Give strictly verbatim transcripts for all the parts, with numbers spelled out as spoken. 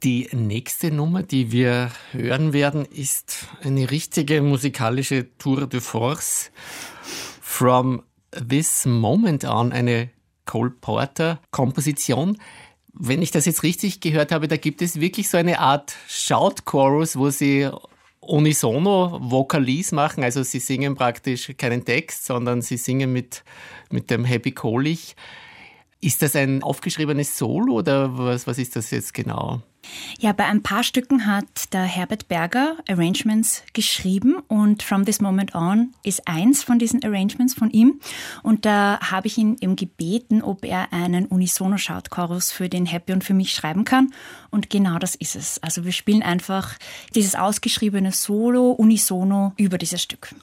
Die nächste Nummer, die wir hören werden, ist eine richtige musikalische Tour de force. From This Moment On, eine Cole Porter-Komposition. Wenn ich das jetzt richtig gehört habe, da gibt es wirklich so eine Art Shout-Chorus, wo sie unisono Vokalise machen. Also sie singen praktisch keinen Text, sondern sie singen mit, mit dem Happy Kohlich. Ist das ein aufgeschriebenes Solo oder was, was ist das jetzt genau? Ja, bei ein paar Stücken hat der Herbert Berger Arrangements geschrieben und From This Moment On ist eins von diesen Arrangements von ihm. Und da habe ich ihn eben gebeten, ob er einen Unisono-Shout-Chorus für den Happy und für mich schreiben kann. Und genau das ist es. Also wir spielen einfach dieses ausgeschriebene Solo unisono über dieses Stück.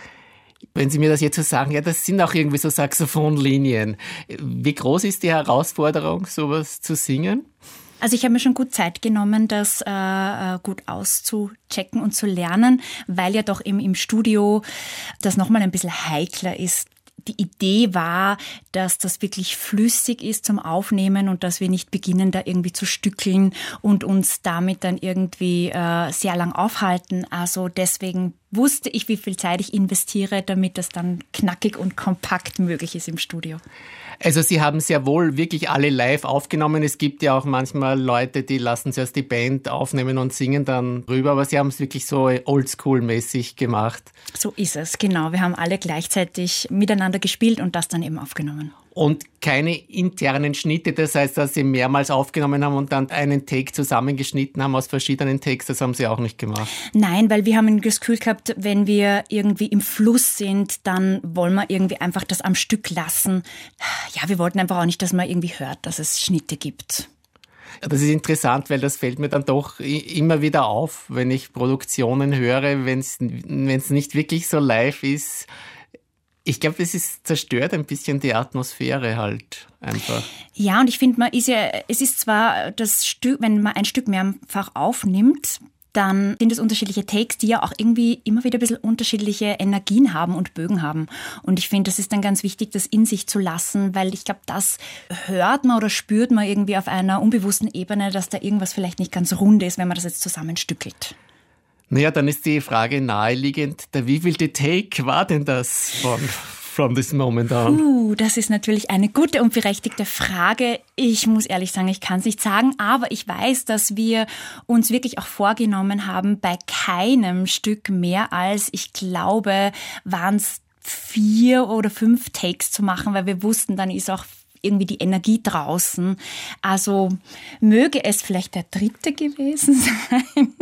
Wenn Sie mir das jetzt so sagen, ja, das sind auch irgendwie so Saxophonlinien. Wie groß ist die Herausforderung, sowas zu singen? Also ich habe mir schon gut Zeit genommen, das äh, gut auszuchecken und zu lernen, weil ja doch eben im Studio das nochmal ein bisschen heikler ist. Die Idee war, dass das wirklich flüssig ist zum Aufnehmen und dass wir nicht beginnen, da irgendwie zu stückeln und uns damit dann irgendwie äh, sehr lang aufhalten. Also deswegen wusste ich, wie viel Zeit ich investiere, damit das dann knackig und kompakt möglich ist im Studio. Also Sie haben sehr wohl wirklich alle live aufgenommen. Es gibt ja auch manchmal Leute, die lassen zuerst die Band aufnehmen und singen dann rüber, aber Sie haben es wirklich so oldschool-mäßig gemacht. So ist es, genau. Wir haben alle gleichzeitig miteinander gespielt und das dann eben aufgenommen. Und keine internen Schnitte, das heißt, dass Sie mehrmals aufgenommen haben und dann einen Take zusammengeschnitten haben aus verschiedenen Takes, das haben Sie auch nicht gemacht? Nein, weil wir haben das Gefühl gehabt, wenn wir irgendwie im Fluss sind, dann wollen wir irgendwie einfach das am Stück lassen. Ja, wir wollten einfach auch nicht, dass man irgendwie hört, dass es Schnitte gibt. Das ist interessant, weil das fällt mir dann doch immer wieder auf, wenn ich Produktionen höre, wenn es nicht wirklich so live ist. Ich glaube, es ist zerstört ein bisschen die Atmosphäre halt einfach. Ja, und ich finde, man ist ja, es ist zwar das Stück, wenn man ein Stück mehrfach aufnimmt, dann sind es unterschiedliche Takes, die ja auch irgendwie immer wieder ein bisschen unterschiedliche Energien haben und Bögen haben. Und ich finde, das ist dann ganz wichtig, das in sich zu lassen, weil ich glaube, das hört man oder spürt man irgendwie auf einer unbewussten Ebene, dass da irgendwas vielleicht nicht ganz rund ist, wenn man das jetzt zusammenstückelt. Naja, dann ist die Frage naheliegend, der wievielte Take war denn das von From This Moment On? Uh, das ist natürlich eine gute und berechtigte Frage. Ich muss ehrlich sagen, ich kann es nicht sagen, aber ich weiß, dass wir uns wirklich auch vorgenommen haben, bei keinem Stück mehr als, ich glaube, waren es vier oder fünf Takes zu machen, weil wir wussten, dann ist auch irgendwie die Energie draußen. Also möge es vielleicht der dritte gewesen sein.